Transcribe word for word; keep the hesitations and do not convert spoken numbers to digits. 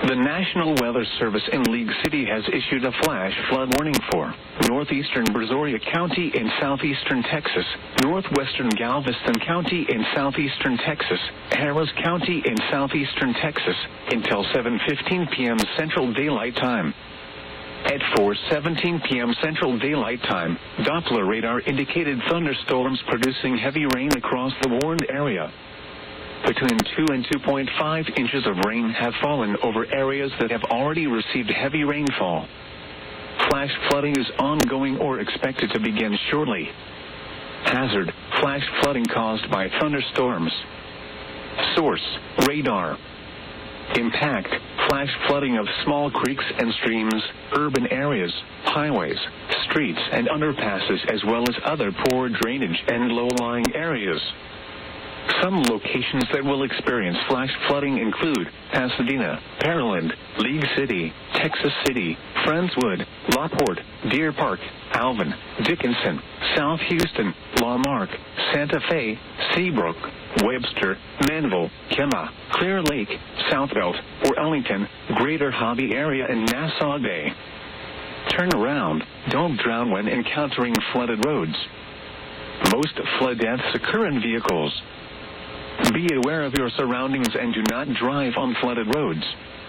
The National Weather Service in League City has issued a flash flood warning for northeastern Brazoria County in southeastern Texas, northwestern Galveston County in southeastern Texas, Harris County in southeastern Texas, until seven fifteen p.m. Central Daylight Time. At four seventeen p.m. Central Daylight Time, Doppler radar indicated thunderstorms producing heavy rain across the warned area. Between two and two point five inches of rain have fallen over areas that have already received heavy rainfall. Flash flooding is ongoing or expected to begin shortly. Hazard: flash flooding caused by thunderstorms. Source: radar. Impact: flash flooding of small creeks and streams, urban areas, highways, streets, and underpasses, as well as other poor drainage and low-lying areas. Some locations that will experience flash flooding include Pasadena, Pearland, League City, Texas City, Friendswood, LaPorte, Deer Park, Alvin, Dickinson, South Houston, La Marque, Santa Fe, Seabrook, Webster, Manville, Kemah, Clear Lake, Southbelt, Ellington, Greater Hobby Area, and Nassau Bay. Turn around. Don't drown when encountering flooded roads. Most flood deaths occur in vehicles. Be aware of your surroundings and do not drive on flooded roads.